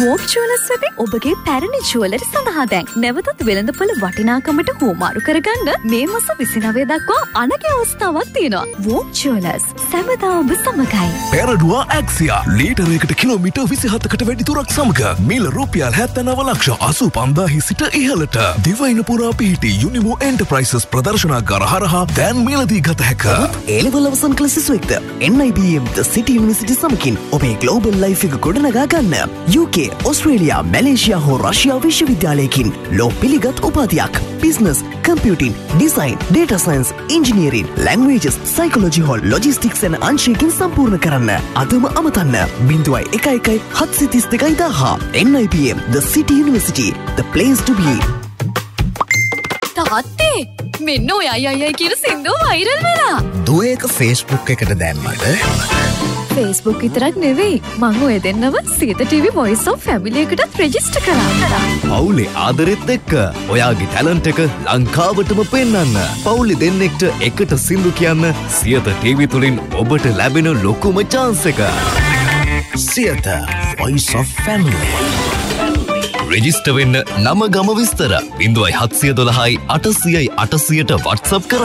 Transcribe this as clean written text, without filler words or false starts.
Walk jewellers වෙතින් ඔබගේ පැරණි ජුවලරි සඳහා දැන් නැවතත් වෙළඳපොළ වටිනාකමට හුවමාරු කරගන්න මේ මාස 29 දක්වා අනගි අවස්ථාවක් තියෙනවා. වෝක් ජුවලර්ස් සැමදා ඔබ සමගයි. පෙරඩුවා ඇක්සියා ලීටරයකට කිලෝමීටර් 27කට වැඩි දුරක් සමග මිල රුපියල් 79,85,000 සිට ඉහළට දිවයින පුරා පිහිටි යුනිමෝ එන්ටර්ප්‍රයිසස් ප්‍රදර්ශනාගාර හරහා දැන් මිලදී ගත හැක. A-level අවසන් කළ සිසුවෙක්ද NIBM The City University සමගින් ඔබේ ග්ලෝබල් ලයිෆ් එක ගොඩනගා ගන්න. UK, ඔස්ට්‍රේලියා, මැලේසියා හෝ රෂ්‍යා විශ්වවිද්‍යාලයකින් ලෝ පිළිගත් උපාධියක්. Business, computing, design, data science, engineering, languages, psychology හෝ ලොජිස්ටික්ස් යන අංශයකින් සම්පූර්ණ කරන්න. අදම අමතන්න 0112 NIBM The City University, the place to be. තාත්තේ මෙන්න ඔය අයයි කියන සින්දුව වෛරල් වෙලා. දුව ඒක Facebook එකට දැම්මද? Facebook විතරක් නෙවෙයි මම ඔය දෙන්නව සීත TV Voice of Family එකටත් රෙජිස්ටර් කරා. පවුලේ ආදරෙත් එක්ක ඔයාගේ ටැලන්ට් එක ලංකාවටම පෙන්වන්න. පවුලේ දෙන්නෙක්ට එකට සින්දු කියන්න සියත TV තුලින් ඔබට ලැබෙන ලොකුම chance එක. Siyatha Voice of Family. Register වෙන්න නම ගම විස්තර 0712 800 800ට WhatsApp කරන්න.